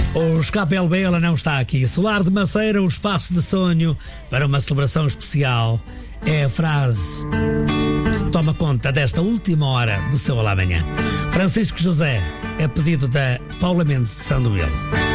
Os KPLB, ela não está aqui. Solar de Maceira, o espaço de sonho para uma celebração especial. É a frase. Toma conta desta última hora do seu Olá Amanhã. Francisco José, é pedido da Paula Mendes de Sandoelo.